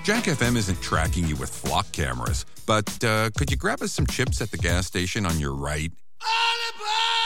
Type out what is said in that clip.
Jack FM isn't tracking you with flock cameras, but could you grab us some chips at the gas station on your right? All aboard!